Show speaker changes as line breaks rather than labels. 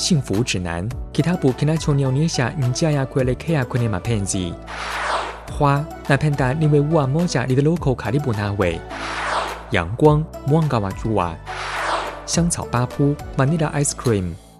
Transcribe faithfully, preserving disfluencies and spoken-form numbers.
幸福指南，kitabu kinachoonyesha njia ya kuelekea kwenye mapenzi. Hua, napenda niwe ua moja lililoko karibu nawe. Yanguang, mwanga wa jua. 香草巴布 Manila ice cream